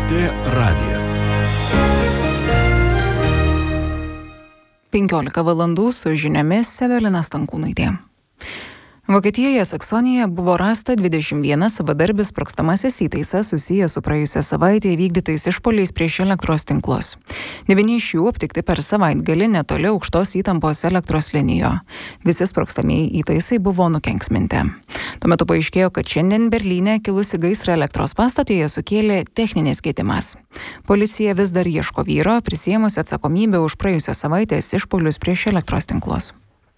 LRT radijas. 15 valandų su žiniomis Evelina Stankūnaitė. Vokietijoje Saksonijoje buvo rasta 21 savadarbis sprogstamasis įtaisas susijęs su praėjusią savaitę įvykdytais išpuoliais prieš elektros tinklus. 9 iš jų aptikti per savaitgalį netoli aukštos įtampos elektros linijo. Visi sprogstamieji įtaisai buvo nukenksminti. Tuo metu paaiškėjo, kad šiandien Berlyne kilusi gaisrą elektros pastatoje sukėlė techninis gedimas. Policija vis dar ieško vyro, prisiėmusi atsakomybę už praėjusios savaitės išpuolius prieš elektros tinklus.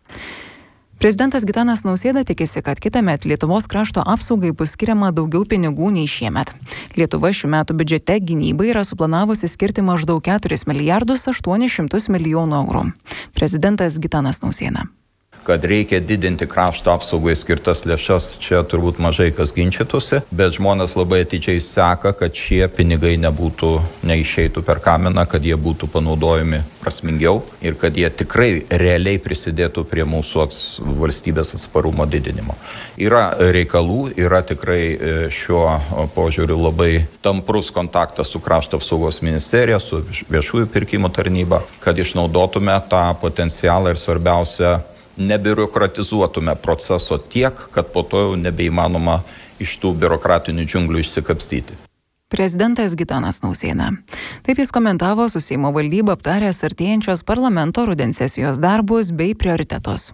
Prezidentas Gitanas Nausėda tikisi, kad kitąmet Lietuvos krašto apsaugai bus skiriama daugiau pinigų nei šiemet. Lietuva šių metų biudžete gynybai yra suplanavusi skirti maždaug 4 milijardus 800 milijonų eurų. Prezidentas Gitanas Nausėda. Kad reikia didinti krašto apsaugai skirtas lėšas, čia turbūt mažai kas ginčytųsi, bet žmonės labai atidžiai seka, kad šie pinigai neišeitų per kaminą, kad jie būtų panaudojami prasmingiau ir kad jie tikrai realiai prisidėtų prie mūsų valstybės atsparumo didinimo. Yra reikalų, yra tikrai šiuo požiūriu labai tamprus kontaktas su krašto apsaugos ministerija, su viešųjų pirkimų tarnyba, kad išnaudotume tą potencialą ir svarbiausia, nebiurokratizuotume proceso tiek, kad po to jau nebeįmanoma iš tų biurokratinių džiunglių išsikapstyti. Prezidentas Gitanas Nausėda. Taip jis komentavo su Seimo valdyba aptaręs artėjančios parlamento rudens sesijos darbus bei prioritetus.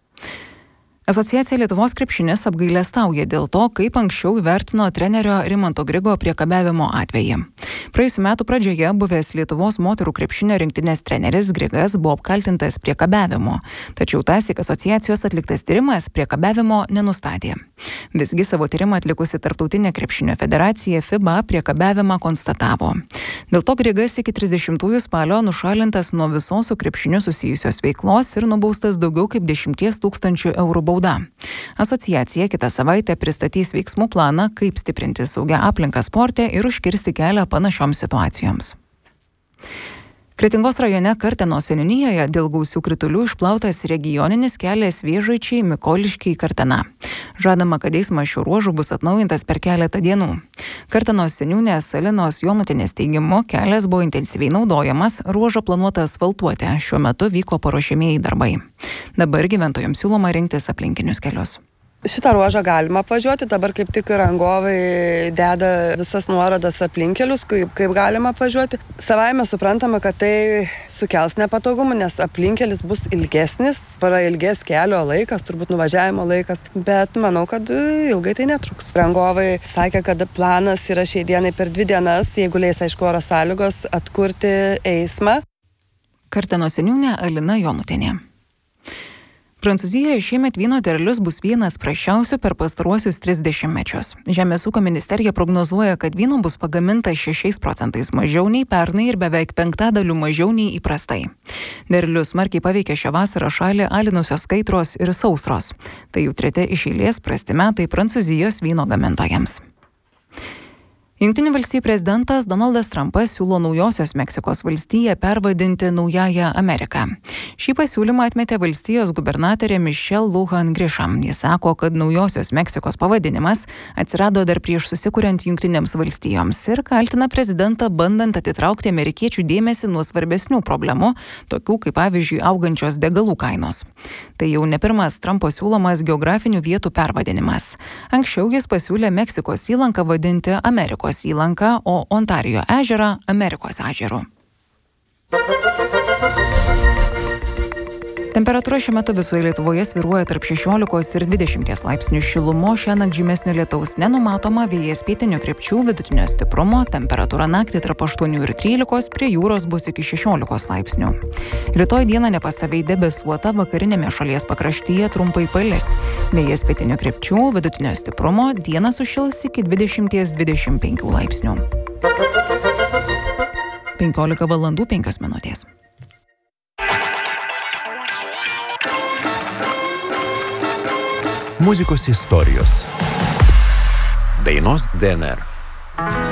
Asociacija Lietuvos krepšinis apgailestauja dėl to, kaip anksčiau įvertino trenerio Rimanto Grigo priekabiavimo atvejį. Praėjusių metų pradžioje buvęs Lietuvos moterų krepšinio rinktinės treneris Grigas buvo apkaltintas priekabiavimu, tačiau tąsyk asociacijos atliktas tyrimas priekabiavimo nenustatė. Visgi savo tyrimą atlikusi Tarptautinė krepšinio federacija FIBA priekabiavimą konstatavo. Dėl to Grigas iki 30 spalio nušalintas nuo visos su krepšiniu susijusios veiklos ir nubaustas daugiau kaip 10 000 eurų bauda. Asociacija kitą savaitę pristatys veiksmų planą, kaip stiprinti saugią aplinką sporte ir užkirsti kelią panašioms situacijoms. Kretingos rajone Kartenos seniūnijoje dėl gausių kritulių išplautas regioninis kelias Vėžaičiai Mikoliškiai Kartena. Žadama, kad eismas šiuo ruožu bus atnaujintas per keletą dienų. Kartenos seniūnės Alinos Jonutienės teigimu, kelias buvo intensyviai naudojamas, ruožą planuota asfaltuoti, šiuo metu vyko paruošiamieji darbai. Dabar gyventojams siūloma rinktis aplinkinius kelius. Šitą ruožą galima apvažiuoti, dabar kaip tik rangovai deda visas nuorodas aplinkelius, kaip galima apvažiuoti. Savaime suprantama, kad tai sukels nepatogumų, nes aplinkelis bus ilgesnis, prailgės kelio laikas, turbūt nuvažiavimo laikas, bet manau, kad ilgai tai netruks. Rangovai sakė, kad planas yra šiai dienai per 2 dienas, jeigu leis aišku oro sąlygos, atkurti eismą. Kartenos seniūnė Alina Jonutienė. Prancūzijoje šiemet vyno derlius bus vienas prasčiausių per pastaruosius 30 mečius. Žemės ūkio ministerija prognozuoja, kad vyno bus pagaminta 6% mažiau nei pernai ir beveik 5% mažiau nei įprastai. Derlius smarkiai paveikė šią vasarą šalį alinusios kaitros ir sausros. Tai jau 3 iš eilės prasti metai Prancūzijos vyno gamintojams. Jungtinių valstijų prezidentas Donaldas Trumpas siūlo Naujosios Meksikos valstiją pervadinti Naująją Ameriką. Šį pasiūlymą atmetė valstijos gubernatorė Michelle Lujan Grisham. Jis sako, kad Naujosios Meksikos pavadinimas atsirado dar prieš susikuriant Jungtinėms valstijoms ir kaltina prezidentą bandant atitraukti amerikiečių dėmesį nuo svarbesnių problemų, tokių kaip pavyzdžiui augančios degalų kainos. Tai jau ne pirmas Trumpo siūlomas geografinių vietų pervadinimas. Anksčiau jis pasiūlė Meksikos įlanką vadinti Amerikos įlanką, o Ontarijo ežerą Amerikos ežeru. Temperatūra šiuo metu visoje Lietuvoje svyruoja tarp 16 ir 20 laipsnių šilumos, šiąnakt žymesnio lietaus nenumatoma, vėjas pietinių krypčių vidutinio stiprumo, temperatūra naktį tarp 8 ir 13, prie jūros bus iki 16 laipsnių. Rytoj dieną nepastoviai debesuota, vakarinėme šalies pakraštyje trumpai palis. Vėjas pietinių krypčių vidutinio stiprumo, dieną sušils iki 20-25 laipsnių. 15 valandų 5 minutės. Muzikos istorijos. Dainos DNR.